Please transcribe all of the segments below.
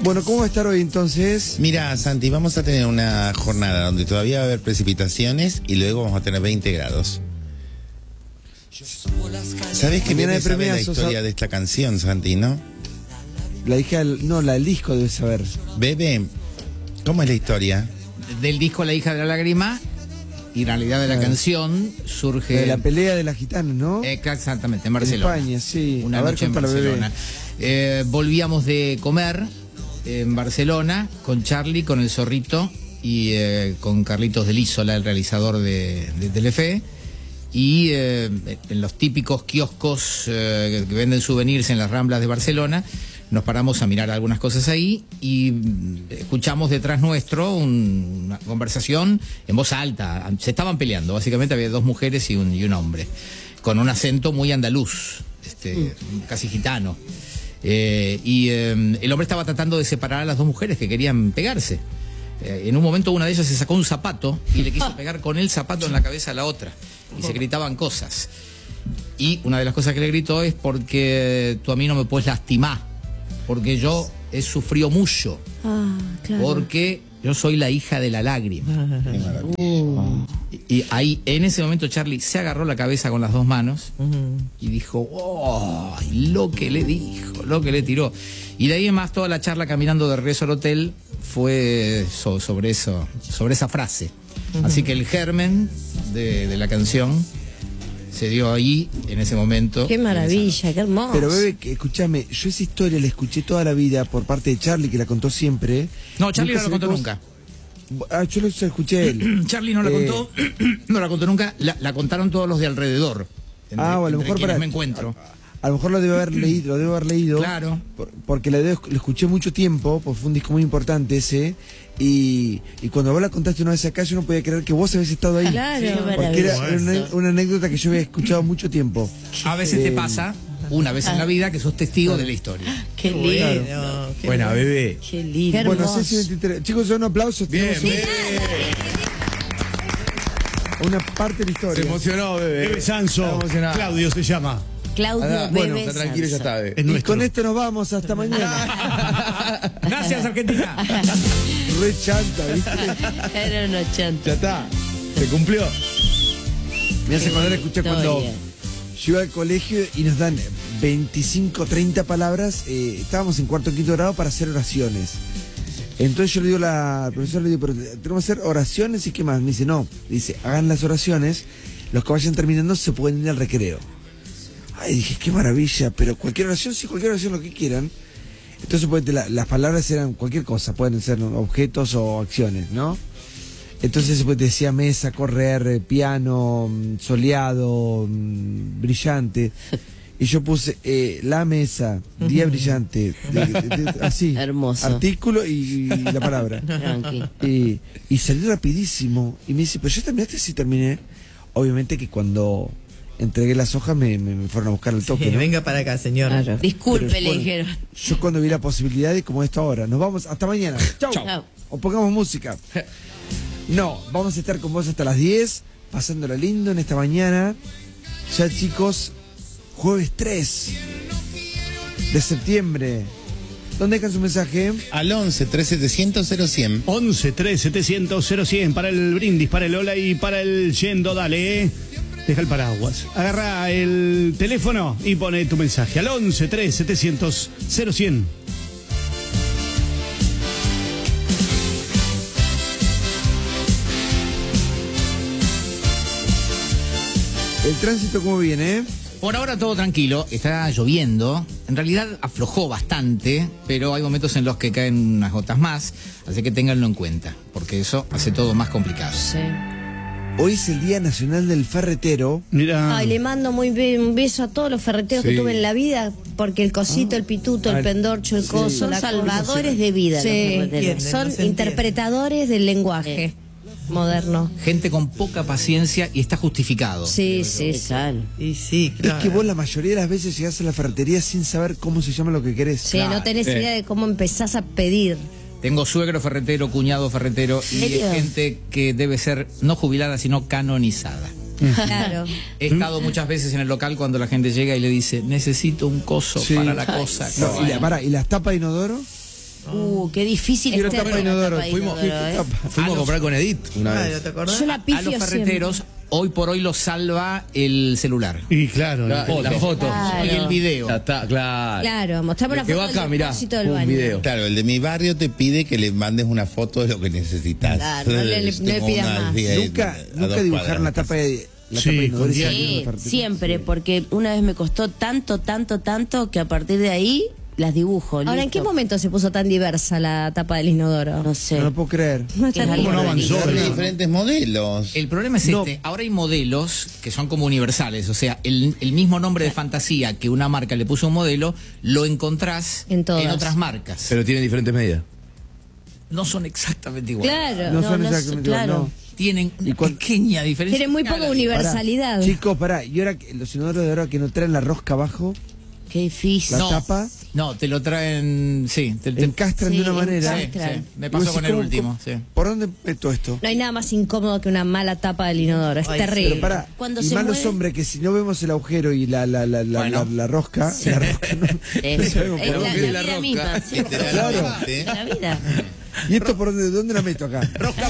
Bueno, ¿cómo va a estar hoy entonces? Mira, Santi, vamos a tener una jornada donde todavía va a haber precipitaciones y luego vamos a tener 20 grados. ¿Sabes que Bebe sabe la historia de esta canción, Santi, no? La hija no, la del disco debe saber. Bebe, ¿cómo es la historia? Del disco La hija de la lágrima, y en realidad de la canción surge... De la pelea de las gitanas, ¿no? Exactamente, en Barcelona. En España, sí. Una noche en Barcelona. Volvíamos de comer en Barcelona con Charlie, con el Zorrito y con Carlitos del Isola, el realizador de Telefe. Y en los típicos kioscos que venden souvenirs en las Ramblas de Barcelona, nos paramos a mirar algunas cosas ahí y escuchamos detrás nuestro una conversación en voz alta. Se estaban peleando, básicamente había dos mujeres y un hombre, con un acento muy andaluz, casi gitano. El hombre estaba tratando de separar a las dos mujeres que querían pegarse. En un momento una de ellas se sacó un zapato y le quiso pegar con el zapato en la cabeza a la otra. Y se gritaban cosas. Y una de las cosas que le gritó es: porque tú a mí no me puedes lastimar, porque yo he sufrido mucho, claro. Porque yo soy la hija de la lágrima. Y ahí, en ese momento, Charlie se agarró la cabeza con las dos manos y dijo: ¡oh! Lo que le dijo, lo que le tiró. Y de ahí en más, toda la charla caminando de regreso al hotel fue sobre eso, sobre esa frase. Así que el germen de la canción se dio ahí, en ese momento. Qué maravilla, qué hermoso. Pero Bebe, escúchame, yo esa historia la escuché toda la vida por parte de Charlie, que la contó siempre. No, Charlie no la contó nunca. Yo lo escuché a él. Charlie no la contó, no la contó nunca, la contaron todos los de alrededor. O a lo mejor me encuentro. A lo mejor lo debo haber leído. Claro. Porque lo escuché mucho tiempo, porque fue un disco muy importante ese. Y cuando vos la contaste una vez acá, yo no podía creer que vos habías estado ahí. Claro, porque era una anécdota que yo había escuchado mucho tiempo. A veces te pasa, una vez en la vida, que sos testigo de la historia. Qué lindo. Claro. Buena, Bebe. Qué lindo. Bueno, Ceci 23. Chicos, un aplauso. Bien, Bebe. Una parte de la historia. Se emocionó, Bebe. Bebe Sanso. Claudio se llama. Claudio Bueno, Bebe está tranquilo, ya está, Bebe. Y con esto nos vamos, hasta mañana. Gracias, Argentina. Re chanta, ¿viste? Era un 80. Ya está. Se cumplió. Me hace acordar escuchar cuando yo iba al colegio y nos dan 25, 30 palabras. Estábamos en cuarto o quinto grado para hacer oraciones. Entonces yo le digo al profesor, le digo, pero tenemos que hacer oraciones y qué más. Me dice, no, dice, hagan las oraciones, los que vayan terminando se pueden ir al recreo. Ay, dije, qué maravilla, pero cualquier oración, sí, cualquier oración, lo que quieran. Entonces pues, las palabras eran cualquier cosa, pueden ser objetos o acciones, ¿no? Entonces pues decía mesa, correr, piano, soleado, brillante. Y yo puse la mesa, día brillante, así, hermoso. Artículo y la palabra. Y salí rapidísimo. Y me dice, pero ya terminaste. Sí, terminé. Obviamente que cuando entregué las hojas me fueron a buscar al toque, ¿no? Venga para acá, señor. Claro. Disculpe, Pero, le dijeron. Yo cuando vi la posibilidad de como esto ahora, nos vamos hasta mañana. Chau. O pongamos música. No, vamos a estar con vos hasta las 10, pasándola lindo en esta mañana. Ya, chicos, jueves 3 de septiembre. ¿Dónde dejan su mensaje? Al 11 3700 0100. 11 3700 0100 para el brindis, para el hola y para el yendo, dale. Deja el paraguas. Agarra el teléfono y pone tu mensaje al 11 3700 0100. ¿El tránsito cómo viene? Por ahora todo tranquilo, está lloviendo, en realidad aflojó bastante, pero hay momentos en los que caen unas gotas más, así que ténganlo en cuenta, porque eso hace todo más complicado. Sí. Hoy es el Día Nacional del Ferretero. Mira. Ay, le mando un beso a todos los ferreteros que tuve en la vida, porque el cosito, el pituto, el pendorcho, el coso, son salvadores de vida. Sí, los ferreteros. Son interpretadores del lenguaje moderno. Gente con poca paciencia y está justificado. Sí. Y sí, claro. Es que vos la mayoría de las veces llegás a la ferretería sin saber cómo se llama lo que querés. Sí, no tenés idea de cómo empezás a pedir. Tengo suegro ferretero, cuñado ferretero y gente que debe ser no jubilada sino canonizada. Claro. He estado muchas veces en el local cuando la gente llega y le dice, necesito un coso para la cosa. No, ¿y las tapas de inodoro? Qué difícil Quiero está tapa de la inodoro. tapa de Fuimos inodoro, Fuimos a comprar con Edith una Claro, vez. ¿te acordás? Yo la A pifio los ferreteros, hoy por hoy los salva el celular. Y claro, La foto. Claro. Y el video. Ya está, claro. Claro, mostrame la Que foto va acá, del mirá, depósito del un baño. video. Claro, el de mi barrio te pide que le mandes una foto de lo que necesitas. Claro, no le Tengo pidas una más. de- a Nunca dos dibujaron la cuadras. tapa de la Sí, tapa de con inodoro. Sí, siempre, porque una vez me costó tanto que a partir de ahí las dibujo. Ahora, ¿en listo. qué momento se puso tan diversa la tapa del inodoro? No sé. No lo puedo creer. No Es está algo no avanzó? rarísimo. Son diferentes modelos. El problema es No. ahora hay modelos que son como universales, o sea, el mismo nombre de fantasía que una marca le puso a un modelo, lo encontrás En todas. otras marcas. Pero tiene diferentes medidas. No son exactamente iguales. Claro. No son no, exactamente igual, claro. no. Tienen ¿Y una cuán- pequeña diferencia. Tiene muy poca Cara, universalidad. Chicos, pará. Y ahora los inodoros de ahora que no traen la rosca abajo, Qué difícil. la tapa, No, te lo traen, sí. Te encastran sí, de una manera. sí, encastran. sí. Me Y pasó vos con decís, el ¿cómo- último, sí. ¿Por dónde meto esto? No hay nada más incómodo que una mala tapa del inodoro. Es Ay, terrible. Pero pará, Cuando y se más los mueve- hombres que si no vemos el agujero y la rosca, la rosca no, no sabemos Es por la, dónde. la vida misma. Sí, Literalmente. la vida. ¿Y esto por dónde la meto acá?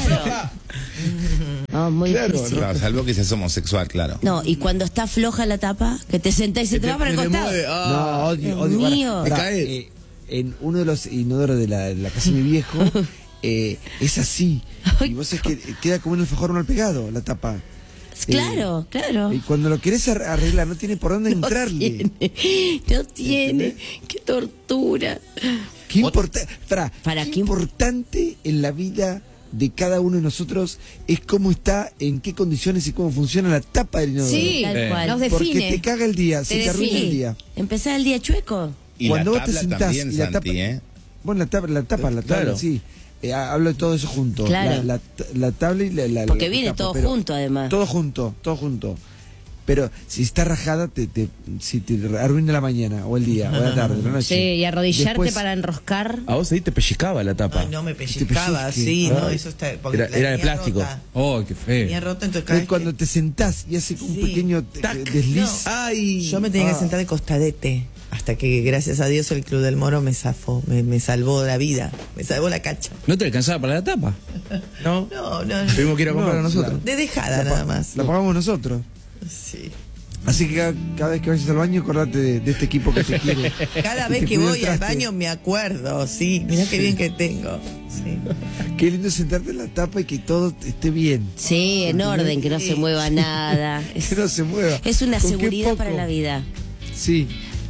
No, muy Claro, difícil. Claro, salvo que seas homosexual, claro. No, y cuando está floja la tapa, que te sentás y se te va para el costado. No, odio, Dios odio. mío. Pará, Te caes. en uno de los inodoros de la casa de mi viejo, es así. Y vos es que queda como un alfajor mal pegado la tapa. Claro, claro. Y cuando lo querés arreglar, no tiene por dónde No entrarle. tiene. Qué tortura. Qué, Para qué qué- importante en la vida de cada uno de nosotros es cómo está, en qué condiciones y cómo funciona la tapa del inodoro. Sí, Tal cual. nos Porque define. te caga el día, se te arruina el día. Empezar el día chueco. Y Cuando la vos te tabla sentás también, y la Santi, tapa- ¿eh? Bueno, la tabla, Claro. sí. Hablo de todo eso junto. Claro. La tabla y la Porque la viene tapa, todo pero- junto, además. Todo junto. Pero si está rajada, si te arruina la mañana, o el día, o la tarde, la noche. Sí, y arrodillarte Después- para enroscar. A vos ahí te pellizcaba la tapa. Ay, no me pellizcaba, pellizque. sí, no, Ah. eso está. porque Era, la era de tenía plástico. rota. Oh, qué Tenía feo. rota, entonces cada Es vez cuando que- te sentás y hace un Sí. pequeño desliz. Ay. Yo me tenía que sentar de costadete. Hasta que, gracias a Dios, el Club del Moro me zafó, me salvó la vida, me salvó la cacha. ¿No te alcanzaba para la tapa? No. No, no, Tuvimos que ir a comprar No, nosotros. de dejada nada más. La pagamos nosotros. Sí. Así que cada vez que vayas al baño, acordate de este equipo que te quiere. Cada Y vez te que cuida voy el al traste. baño me acuerdo, sí, mirá qué bien que tengo. Sí. Qué lindo sentarte en la tapa y que todo esté bien. Sí, en orden, que no se mueva nada. Es, Que no se mueva. es una ¿Con qué seguridad poco? para la vida. Sí.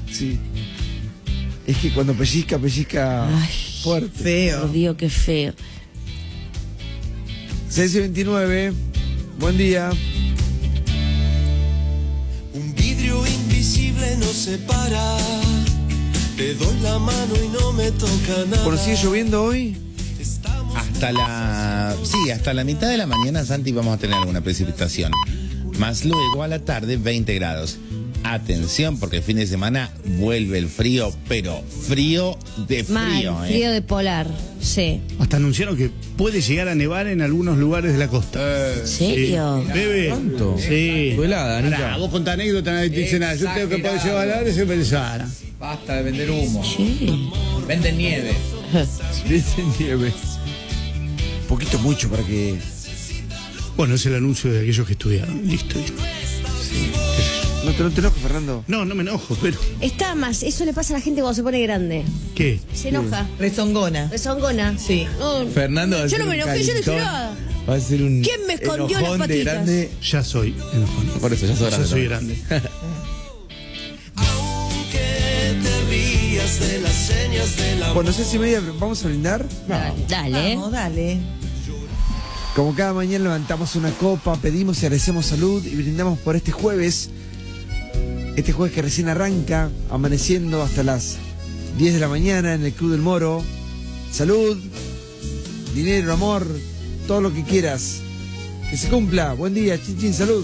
Es que cuando pellizca Ay, fuerte. Por Feo. Dios, qué feo. 6:29. Buen día. Un vidrio invisible nos separa. Te doy la mano y no me toca nada. Bueno, sigue lloviendo hoy. Hasta la mitad de la mañana, Santi, vamos a tener alguna precipitación. Más luego a la tarde, 20 grados. Atención, porque el fin de semana vuelve el frío, pero frío de Mal, frío, frío de polar. Sí. Hasta anunciaron que puede llegar a nevar en algunos lugares de la costa. ¿En serio? Bebe. ¿Cuánto? Sí. Tu helada, Anita. Pará, vos contás anécdota, nadie te dice nada. Yo tengo que poder llevar a ese pensar. Basta de vender humo. Sí. Venden nieve. Viste nieve. Un poquito mucho para que. Bueno, es el anuncio de aquellos que estudiaron. Listo. No te enojes, Fernando. No, no me enojo, pero. Está más, eso le pasa a la gente cuando se pone grande. ¿Qué? Se enoja. Rezongona. Rezongona. Sí. No, Fernando va a yo ser no me un enojé, yo no dije calentón. nada. Va a ser un ¿Quién me escondió las enojón de patitas? grande. Ya soy enojón. Por eso, ya sos Ya grande. soy también. grande. Aunque te rías de las señas del amor. Bueno, 6:30, vamos a brindar. Dale. Vamos, dale. Como cada mañana levantamos una copa, pedimos y agradecemos salud y brindamos por este jueves. Este jueves que recién arranca, amaneciendo hasta las 10 de la mañana en el Club del Moro. Salud, dinero, amor, todo lo que quieras. Que se cumpla. Buen día, chin chin, salud.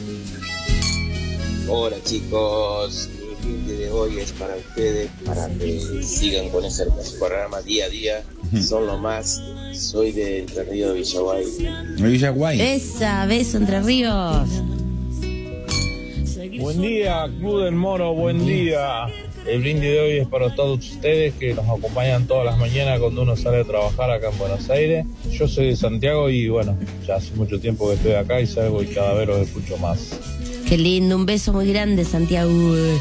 Hola chicos, mi fin de hoy es para ustedes, para que sigan con ese hermoso programa día a día. Son lo más. Soy del Río de Villaguay. Villaguay. Esa, beso Entre Ríos. Buen día, Club del Moro, buen día. El brindis de hoy es para todos ustedes que nos acompañan todas las mañanas cuando uno sale a trabajar acá en Buenos Aires. Yo soy de Santiago y bueno, ya hace mucho tiempo que estoy acá y salgo y cada vez los escucho más. Qué lindo, un beso muy grande, Santiago.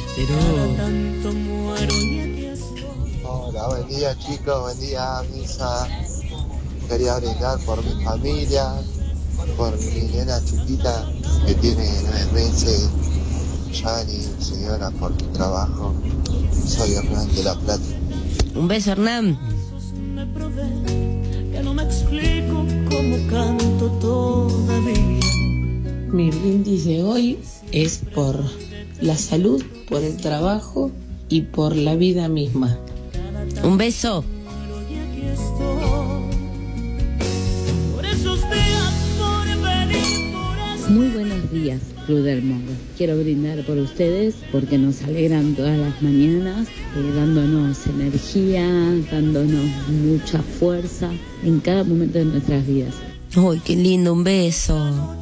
Hola, buen día chicos, buen día Misa. Quería brindar por mi familia, por mi nena chiquita que tiene 9 meses, Yani, señora, por mi trabajo. Soy Hernán de La Plata. Un beso, Hernán. Que no me explico cómo canto todavía. Mi brindis de hoy es por la salud, por el trabajo y por la vida misma. Un beso. Muy buenos días, Club del Moro. Quiero brindar por ustedes porque nos alegran todas las mañanas, dándonos energía, dándonos mucha fuerza en cada momento de nuestras vidas. Uy, qué lindo, un beso.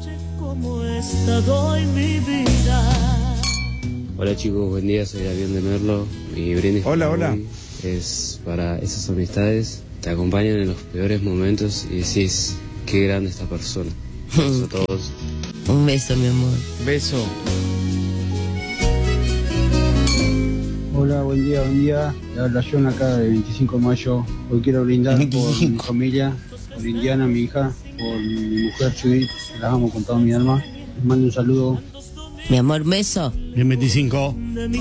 Hola chicos, buen día, soy Avión de Merlo. Mi brindis hola. Hoy es para esas amistades, te acompañan en los peores momentos y decís, qué grande esta persona. Besos a todos. Un beso, mi amor. Beso. Hola, buen día. Le habla John acá de 25 de mayo. Hoy quiero brindar por mi familia, por Indiana, mi hija, por mi mujer Judith, que las amo con toda mi alma. Les mando un saludo. Mi amor, beso. Bien 25.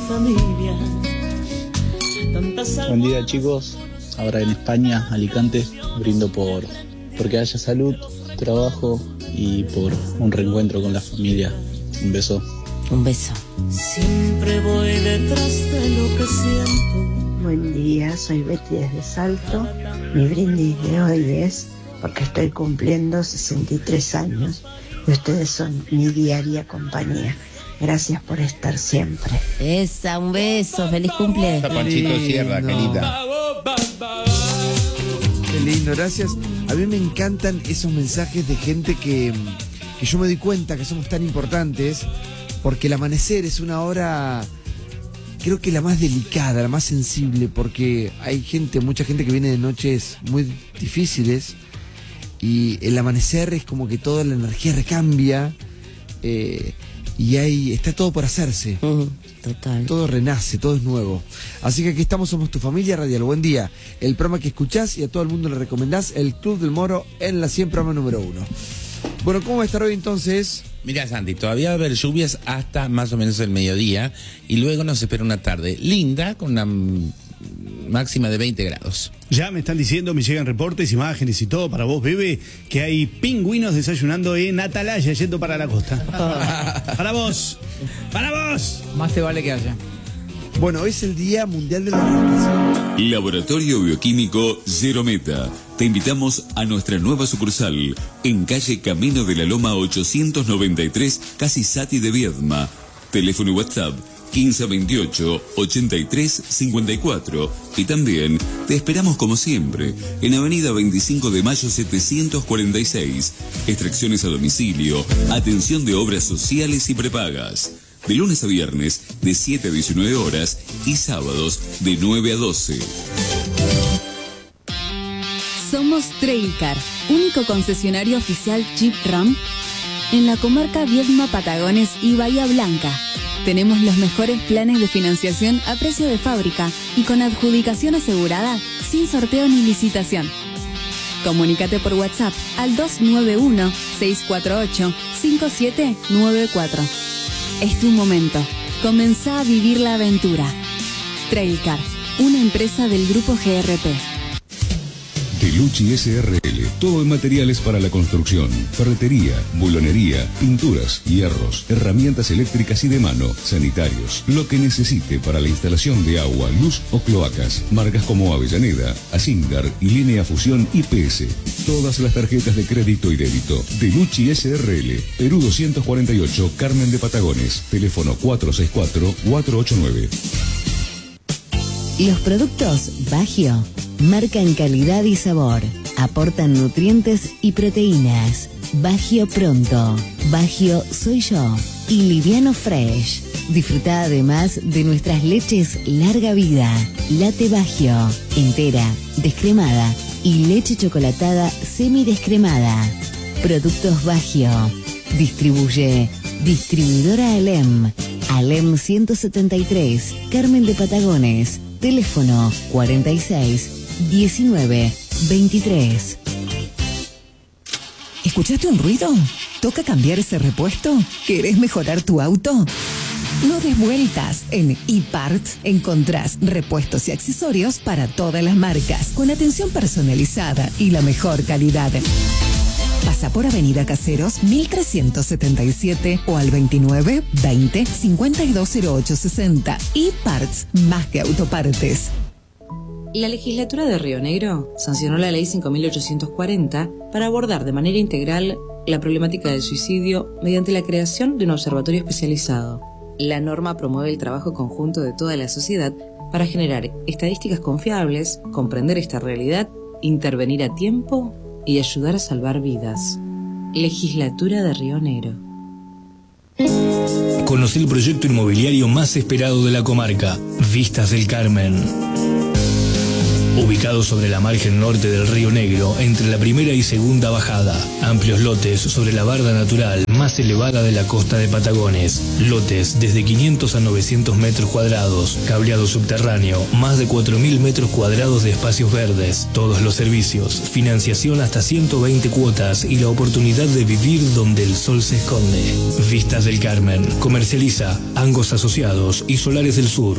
Buen día chicos. Ahora en España, Alicante, brindo porque haya salud, trabajo y por un reencuentro con la familia. Un beso. Un beso. Siempre voy detrás de lo que siento. Buen día, soy Betty desde Salto. Mi brindis de hoy es porque estoy cumpliendo 63 años y ustedes son mi diaria compañía. Gracias por estar siempre. Esa, un beso, feliz cumple. Panchito Sierra, querida. Qué lindo, gracias. A mí me encantan esos mensajes de gente que yo me doy cuenta que somos tan importantes, porque el amanecer es una hora, creo que la más delicada, la más sensible, porque hay mucha gente que viene de noches muy difíciles y el amanecer es como que toda la energía recambia y está todo por hacerse. Total. Todo renace, todo es nuevo. Así que aquí estamos, somos tu familia radial. Buen día. El programa que escuchás y a todo el mundo le recomendás, el Club del Moro en la 100 programa número 1. Bueno, ¿cómo va a estar hoy entonces? Mira, Santi, todavía va a haber lluvias hasta más o menos el mediodía y luego nos espera una tarde linda con una máxima de 20 grados. Ya me están diciendo, me llegan reportes, imágenes y todo para vos, bebé, que hay pingüinos desayunando en Atalaya yendo para la costa. ¡Para vos! ¡Para vos! Más te vale que haya. Bueno, hoy es el Día Mundial de la Erradicación. Laboratorio Bioquímico Zero Meta. Te invitamos a nuestra nueva sucursal en calle Camino de la Loma 893, casi Sati de Viedma. Teléfono y WhatsApp 1528-8354. Y también te esperamos como siempre en Avenida 25 de Mayo 746. Extracciones a domicilio, atención de obras sociales y prepagas. De lunes a viernes de 7 a 19 horas y sábados de 9 a 12. Somos Trailcar, único concesionario oficial Jeep Ram en la comarca Viedma, Patagones y Bahía Blanca. Tenemos los mejores planes de financiación a precio de fábrica y con adjudicación asegurada, sin sorteo ni licitación. Comunícate por WhatsApp al 291-648-5794. Es tu momento. Comenzá a vivir la aventura. Trailcar, una empresa del grupo GRP. Delucci SRL, todo en materiales para la construcción, ferretería, bulonería, pinturas, hierros, herramientas eléctricas y de mano, sanitarios, lo que necesite para la instalación de agua, luz o cloacas, marcas como Avellaneda, Asindar y Línea Fusión IPS. Todas las tarjetas de crédito y débito. Delucci SRL, Perú 248, Carmen de Patagones, teléfono 464-489. Los productos Bagio marcan calidad y sabor, aportan nutrientes y proteínas. Bagio Pronto, Bagio Soy Yo y Liviano Fresh. Disfruta además de nuestras leches larga vida, Latte Baggio, entera, descremada y leche chocolatada semidescremada. Productos Baggio. Distribuye Distribuidora Alem. Alem 173, Carmen de Patagones. Teléfono 46 19 23. ¿Escuchaste un ruido? ¿Toca cambiar ese repuesto? ¿Querés mejorar tu auto? No des vueltas. En eParts encontrás repuestos y accesorios para todas las marcas, con atención personalizada y la mejor calidad. Pasa por Avenida Caseros 1377 o al 29 20 5208 60. eParts, más que autopartes. La legislatura de Río Negro sancionó la ley 5840 para abordar de manera integral la problemática del suicidio mediante la creación de un observatorio especializado. La norma promueve el trabajo conjunto de toda la sociedad para generar estadísticas confiables, comprender esta realidad, intervenir a tiempo y ayudar a salvar vidas. Legislatura de Río Negro. Conoce el proyecto inmobiliario más esperado de la comarca, Vistas del Carmen. Ubicado sobre la margen norte del Río Negro, entre la primera y segunda bajada. Amplios lotes sobre la barda natural más elevada de la costa de Patagones. Lotes desde 500 a 900 metros cuadrados. Cableado subterráneo, más de 4.000 metros cuadrados de espacios verdes. Todos los servicios, financiación hasta 120 cuotas y la oportunidad de vivir donde el sol se esconde. Vistas del Carmen. Comercializa Angos Asociados y Solares del Sur.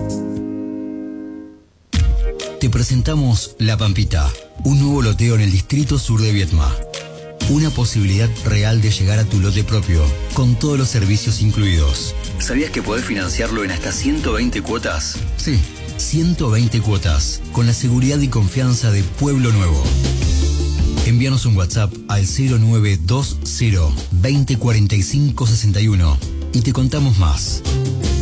Te presentamos La Pampita, un nuevo loteo en el distrito sur de Viedma. Una posibilidad real de llegar a tu lote propio, con todos los servicios incluidos. ¿Sabías que podés financiarlo en hasta 120 cuotas? Sí, 120 cuotas, con la seguridad y confianza de Pueblo Nuevo. Envíanos un WhatsApp al 0920 2045 61 y te contamos más.